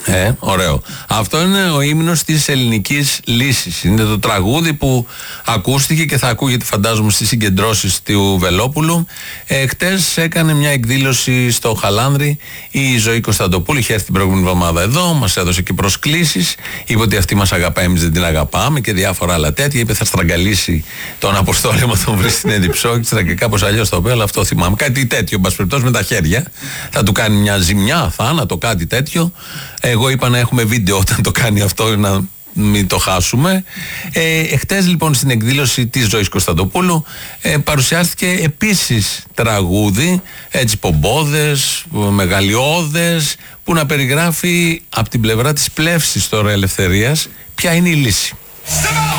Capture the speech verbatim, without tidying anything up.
Ε, ωραίο. Αυτό είναι ο ύμνος της ελληνικής λύσης. Είναι το τραγούδι που ακούστηκε και θα ακούγεται, φαντάζομαι, στις συγκεντρώσεις του Βελόπουλου. Ε, χτες έκανε μια εκδήλωση στο Χαλάνδρη η Ζωή Κωνσταντοπούλου. Είχε έρθει την προηγούμενη εβδομάδα εδώ, μας έδωσε και προσκλήσεις. Είπε ότι αυτή μας αγαπάει, εμείς δεν την αγαπάμε και διάφορα άλλα τέτοια. Είπε θα στραγγαλίσει τον Αποστόλη, άμα τον βρει στην Εδιψό και κάπως αλλιώς το είπε, αλλά αυτό θυμάμαι. Κάτι τέτοιο, μπας περιπτώσει, με τα χέρια. Θα του κάνει μια ζημιά, θάνατο, κάτι τέτοιο. Εγώ είπα να έχουμε βίντεο όταν το κάνει αυτό, να μην το χάσουμε. Ε, εχτες λοιπόν στην εκδήλωση της Ζωής Κωνσταντοπούλου ε, παρουσιάστηκε επίσης τραγούδι, έτσι πομπόδες, μεγαλειώδες, που να περιγράφει από την πλευρά της πλεύσης τώρα ελευθερίας ποια είναι η λύση.